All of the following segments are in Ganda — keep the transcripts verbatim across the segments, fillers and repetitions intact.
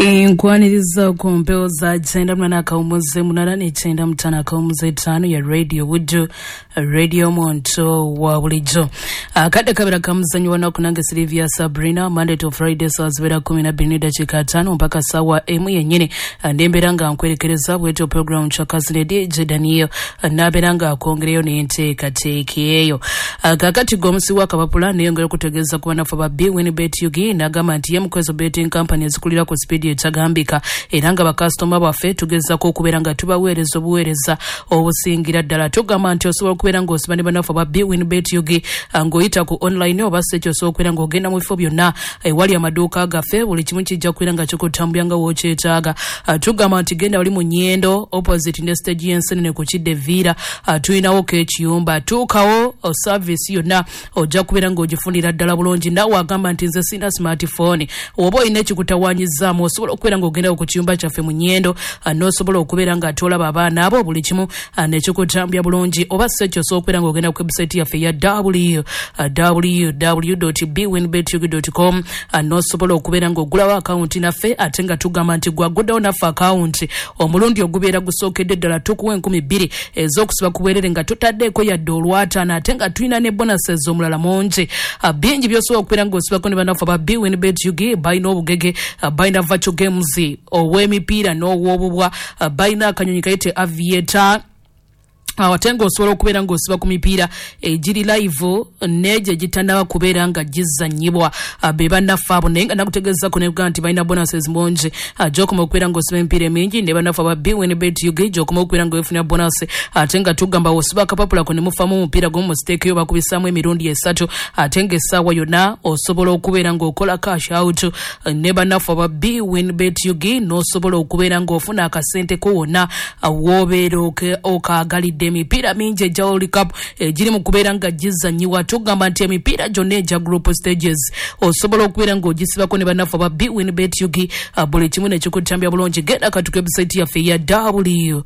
Inkwaniriza ku mpewo za chenda mwana akawumuze munana ni chenda mtana akawumuze tano ya radio wudu radio monto wa bulijo. Akada kabira kamuzanyi wana kunange Silvia Sabrina Monday to Friday saa zibera kumi na Benida chikatano mpaka sawa emu yenyine ndemberanga nkwerekereza bweto program chakazile D J Daniel naberanga kuongereyo ni inteka tekeyo. Kakati gomusi waka wapula niyongere kutegeza kuwa nafa babi wini beti yugi nagama ntiye mkwezo betting company zikulira ku speed yetagambika eranga ba customer bafe tugeza ko kuberanga tubawerezo buwereza obusingira ddala tugamba nti osobola kuberanga osibane banafa babi wini beti yugi ngoyita ku online obase kyo so kuberanga ogenda mu bifo byonna wali amaduka gafe buli kimu kijja kuberanga kyokutambuyanga wokyetaaga tugamba nti genda wali mu Nyendo opposite ne stage yensenene ku Kidevira tuyinawo ke kiyumba tukawo service yonna ojja kuberanga ogifundira ddala bulungi nawe agamba nti nze sina smartphone oba oyina ekikutawanyizzaamu osobola okubeeranga ogenda ku kiyumba kyaffe mu Nyendo n'osobola okubeeranga atolaba abaana abo buli kimu nekikutambya bulungi oba si ekyo osobola okubeeranga ogenda ku website yaffe ya w w w dot b win bet yugi dot com n'osobola okubeeranga ogulawo akawunti naffe ate nga tugamba nti gwaguddawo naffe akawunti omulundi ogubeera gusookedde ddala tukuwa enkumi bbiri ez'okusiba kubeerere nga totaddeeko yadde olwataano ate nga tulina ne bonuses omulala mungi bingi by'osobola okubeera ng'osibako ne bannaffe aba B win bet yugi balina obugege balina virtual games ow'emipiira n'ow'obubwa balina akanyonyi kayite aviator awatengo osobola okubeera ng'osiba ku mipiira egiri live neje gitandaba kubeera nga gizannyibwa be bannaffe abo naye nga nakutegeezako nebuga nti balina bonuses mungi gy'okoma okubeera ng'osiba emipiira emingi ne bannaffe aba B win bet yugi gy'okoma okubeera ng'ofunira bonus ate nga tugamba osiba akapapula ko ne mufamu omupiira gumu musiteekeyo bakubisaamu emirundi esatu ate ng'essaawa yonna osobola okubeera ng'okola cash out ne bannaffe aba B win bet yugi n'osobola okubeera ng'ofuna akasente ko wonna w'obeera okaagalidde emipiira mingi ejja World Cup egiri mu kubeera nga gizanyiwa tugamba nti emipiira gyonna ejja group stages osobola okubeera ng'ogisibako ne bannaffe aba B win bet yugi buli kimu nekikutambya bulungi genda katuka website yaffe ya w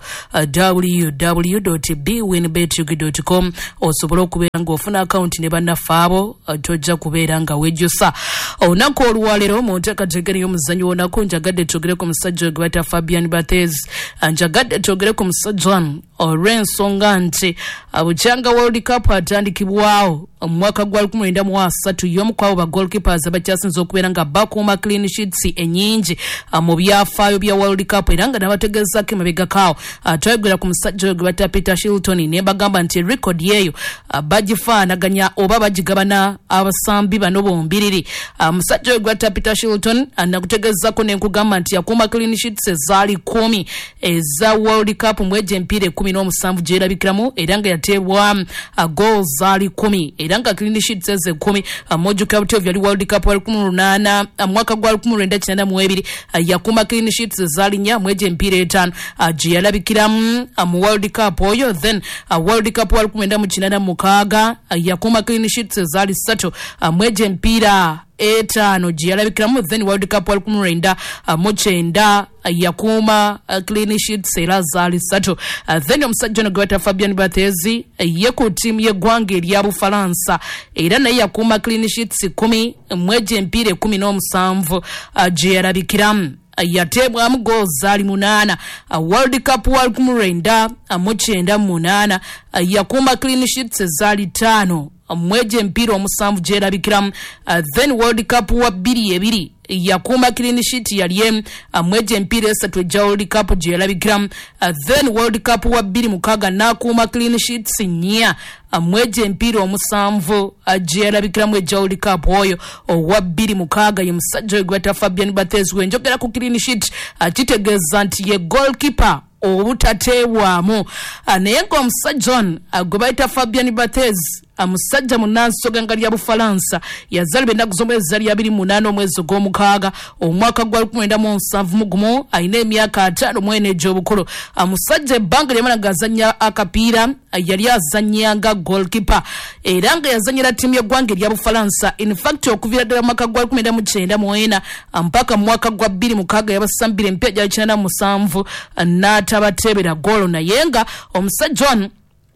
w w dot b win bet yugi dot com osobola okubeera ng'ofuna account ne bannaffe abo tojja kubeera nga wejjusa olunaku olwaleero mu nteekateeka y'omuzannyo wonako njagadde twogere ku musajja gwe bayita Fabian Barthez njagadde twogere ku musajja olw'ensonga nti bukyanga World Cup atandikibwawo mu mwaka gwa lukumi lwenda mu asatu y'omu kwabo ba goalkeepers abakyasinze okubeera nga bakuuma clean sheets ennyingi mu byafaayo bya World Cup era nga nabategeezako emabegakaawo twayogera ku musajja gwe bayita Peter Shilton ne bagamba nti record yeeyo bagifaanaganya oba bagigabana abasambi bano bombiriri musajja gwe bayita Peter Shilton nakutegeezako ne nkugamba nti yakuuma clean sheets ezaali kumi eza World Cup mwegyo empiira ekumi n'omusanvu gyerabikiramu era nga yateebwa goals zaali kumi era nga clean sheets eze kumi mojjuka buti yali World Cup wa lukumi lunaana mwaka gwa lukumi lwenda kinaana mu ebiri yakuuma clean sheets ezaali nnya mwegyo empiira etaano gye yalabikiramu mu World Cup oyo then World Cup wa lukumi lwenda mu kinaana mukaaga yakuuma clean sheets ezaali ssatu mwegyo empiira etaano gye yalabikiramu then World Cup wa lukumi lwenda mu kyenda yakuuma clean sheets era zaali ssatu then omusajja ono gwe bayita Fabian Barthez ye ku ttiimu y'eggwanga erya Bufalansa era naye yakuuma clean sheets kumi mwegyo empiira ekumi n'omusanvu gye yalabikiramu yateebwamu goals zaali munaana World Cup wa lukumi lwenda mu kyenda munaana yakuuma clean sheets ezaali ttaano mwegyo empiira omusanvu gyerabikiramu then World Cup wa bbiri ebiri yakuuma clean sheet yali mwegyo empiira esatu ejja World Cup gye yalabikiramu then World Cup wa bbiri mukaaga n'akuuma clean sheets nnya mwegyo empiira omusanvu gye yalabikiramu ejja World Cup oyo owa bbiri mukaaga ye musajja we gwe bayita Fabian Barthez wenjogera ku clean sheet kitegeeza nti ye goalkeeper obutateebwamu naye ng'omusajja ono gwe bayita Fabian Barthez amusajja munansoga nga lya Bufalansa yazalibwa ennaku z'omwezi zaali abiri munaana omwezi gw'omukaaga omwaka gwa lukumi lwenda mu nsanvu mu gumu alina emyaka ataano mu ena egy'obukulu amusajja ebbanga lyamala ng'azannya akapiira yali azannyanga goalkeeper era nga yazannyira ttiimu y'eggwanga erya Bufalansa in fact okuviira ddala mu mwaka gwa lukumi lwenda mu kyenda mu ena mpaka mu mwaka gwa bbiri mukaaga yabasambira emipiira gyali kinaana mu musanvu n'atabateebera goolo naye nga omusajja ono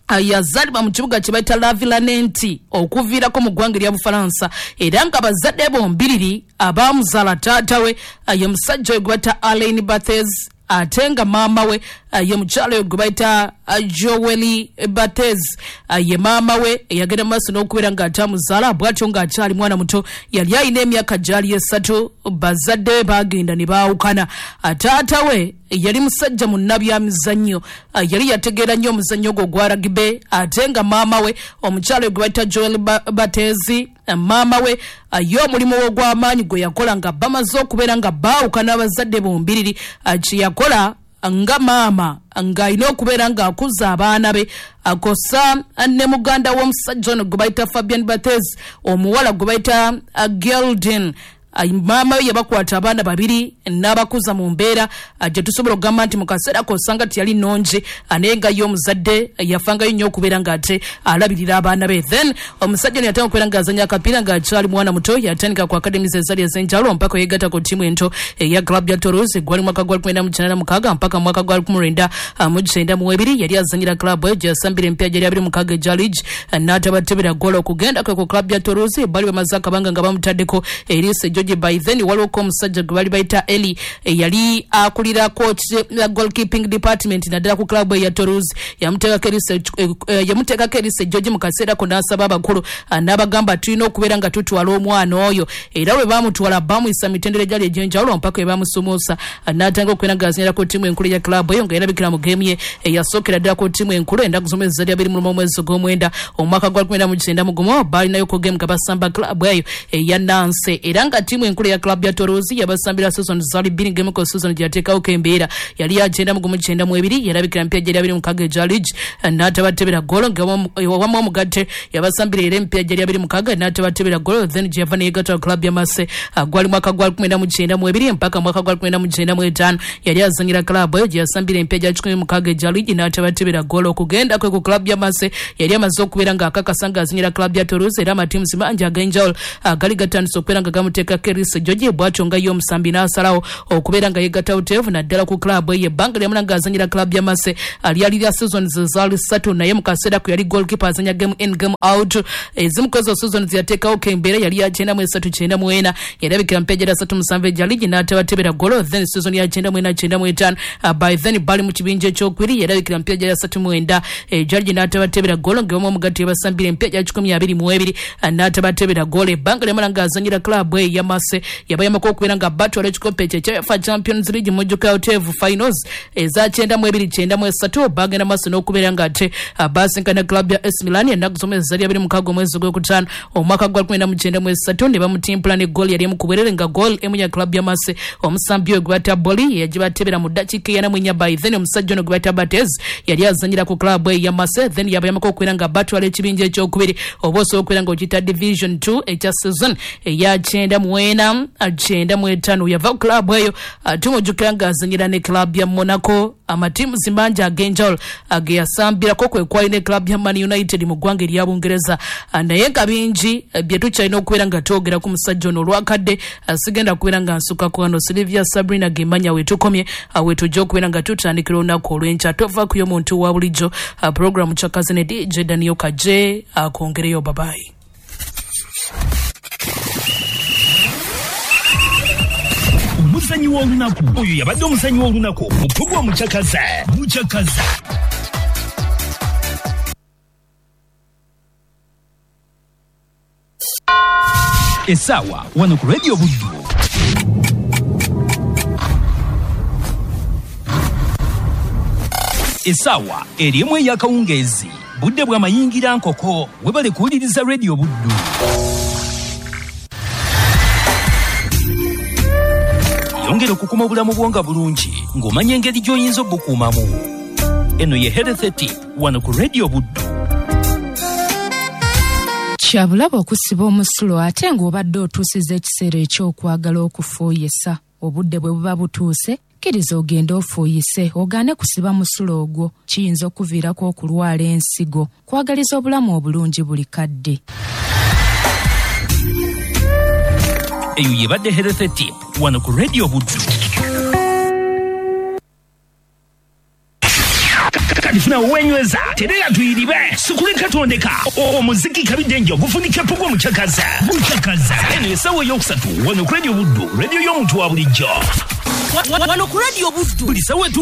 yazalibwa mu kibuga kye bayita La Villanenti okuviirako mu ggwanga erya Bufalansa era nga bazadde bombiriri abaamuzaala taata we ye musajja we gwe bayita Alain Barthez ate nga maama we ye mukyala we gwe bayita Joeli Barthez ye maama we eyagenda maaso n'okubeera ng'ataamuzaala bw'atyo ng'akyali mwana muto yali alina emyaka gyali esatu bazadde be baagenda ne baawukana. Taata we yali musajja munnabyamizannyo yali yategeera nnyo omuzannyo gwo gwa rugby ate nga maama we omukyala we gwe bayita Joel Barthez maama we ye omulimu ogw'amaanyi gwe yakola nga bamaze okubeera nga baawukana abazadde bombiriri kye yakola nga maama ng'alina okubeera ng'akuza abaana be akosa ne muganda w'omusajja ono gwe bayita Fabian Barthez omuwala gwe bayita Geraldine. Maama we yabakwata abaana babiri n'abakuza mu mbeera gye tusobola okugamba nti mu kaseera kosanga tiyali nnongi naye nga ye omuzadde yafangayo nnyo okubeera ng'ate alabirira abaana be. Then omusajja yatandika okubeera ng'azanya akapiira ng'akyali mwana muto yatandika ku academies ezali ez'enjawulo mpaka yeegatta ku ttiimu ento eya Club ya Toulouse gwali mwaka gwa lukumi na mukyenda na mukaaga mpaka mwaka gwa lukumi lwenda mu kyenda mu ebiri yali azanyira club eyo gye yasambira empiya gyali abiri mukaaga egya Ligue n'atabatebera ggoolo okugenda kwe ku Club ya Toulouse bali bamaze akabanga nga bamutaddeko eriiso George by then waliwo ko omusajja gwe bali bayita Eli yali akulira coach goalkeeping department naddala ku club ya Toulouse yamuteekako eriiso yamuteekako eriiso George mu kaseera ko n'asaba abakulu n'abagamba tulina okubeera nga tutwala omwana oyo era bwe baamutwala baamuyisa mitendera gyali egy'enjawulo mpaka bwe baamusumuusa n'atandika okubeera ng'azanyira ku ttiimu enkulu ya club eyo ng'erabikira mu geemu ye eyasookera ddala ku ttiimu enkulu endaku z'omwezi zali abiri mu mwezi gw'omwenda omwaka gwa lukumi na mukyenda mu gumu baalinayo ku geemu nga basamba club eyo eya Nancy era nga ttiimu enkulu ya Club ya Toulouse yabasambira season zali bbiri ngemu ko season gyateekawo embeera yali agenda mu gumu kyenda mu ebiri yarabikira mpya gyali abiri mukaaga egya Ligue n'atabatebera ggoolo ng'awamu omugatte yabasambira era empya gyali abiri mukaaga n'atabatebera ggoolo then gye yava n'egatta Club ya Marseille gwali mwaka gwa lukumi na mukyenda mu ebiri mpaka mwaka gwa lukumi na mukyenda mu etaano yali azanyira club eyo gye yasambira empya gya kikumi mukaaga egya Ligue n'atabatebera ggoolo okugenda kwe ku Club ya Marseille yali amaze okubeera ng'akakasa ng'azanyira Club ya Toulouse era amatiimu mangi ag'enjawulo gali gatandise okubeera nga gamuteekako eriiso George bw'atyo nga ye omusambi n'asalawo okubeera nga yegatta buteevu naddala ku club eyo ebbanga lyamuna ng'azanyira Club ya Marseille lyali lya seasons zaali ssatu naye mu kaseera ku yali goalkeeper azanya game in game out ezimu ku ezo seasons yateekawo kembeera yali ya kyenda mu esatu kyenda mu ena yarabikira mpya gyali asatu musanvu egya Ligue n'atabatebera ggoolo then season ya kyenda mu ena kyenda mu etaano by then bali mu kibinja ekyokubiri yarabikira mpya gyali asatu mu enda egya Ligue n'atabatebera ggoolo ng'omu omugatte yabasambira empya gya kikumi abiri mu ebiri n'atabatebera ggoolo ebbanga lyamuna ng'azanyira club eyo ya Marseille yabayambako okubeera nga batwala ekikopo ekyo ekya UEFA Champions League mujjuka otevu finals eza kyenda mu ebiri kyenda mu esatu bagenda maaso n'okubeera nga ate basinkana Club ya A S Milan ennaku z'omwezi zali abiri mukaaga omwezi gw'okutaano omwaka gwa lukumi na mukyenda mu esatu ne bamutimpula ne ggoolo yali emu ku bwerere nga ggoolo emu ya Club ya Marseille omusambi we gwe bayita Boli yagibatebera mu ddakiika ena mu ennya by then omusajja ono gwe bayita Barthez yali azanyira ku club eyo ya Marseille then yabayambako okubeera nga batwala ekibinja ekyokubiri oba osobola okubeera nga okiyita division two ekya season eya kyenda mu ena kyenda mu etaano yava ku club eyo tumujjukira ng'azanyira ne Club ya Monaco amatiimu zimangi ag'enjawulo ge yasambirako kwe kwali ne Club ya Man United mu ggwanga erya Bungereza naye nga bingi bye tukyalina okubeera nga twogera ku musajja ono olwakadde sigenda kubeera nga nsukako wano Sylvia Sabrina gemanya wetukomye wetujja okubeera nga tutandikira olunaku olw'enkya tova kuyo muntu wa bulijjo programu kyakazi ne D J Daniel Kaje akongereyo babayi. Omusanyi w'olunaku oyo yabadde omusanyi w'olunaku mukugwa mukyakaza mukyakaza essaawa wano ku Radio Buddu essaawa erimu ey'akawungeezi budde bw'amayingira nkoko webale kuwuliriza Radio Buddu. Yongera okukuma obulamu bwonga bulungi ng'omanya engeri gy'oyinza obukuumamu. Eno ye Health Tip wano ku Radio Buddu. Kyabulaba okusiba omusulo ate ng'obadde otuusiza ekiseera eky'okwagala okufuuyisa. Obudde bwe buba butuuse kkiriza ogende ofuuyise ogaane kusiba musulo ogwo kiyinza okuviirako okulwala ensigo. Kwagaliza obulamu obulungi buli kadde. Eyo yebadde Health Tip wano ku Radio Buddu. alifuna wenyweza terera tuyiribe sukuleka tondeka omuziki kabidenjo gufunike pugwa muchakaza muchakaza ene sawa yokusatu wano radio buddu radio y'omuntu wa bulijjo wano ku radio buddu buli sawa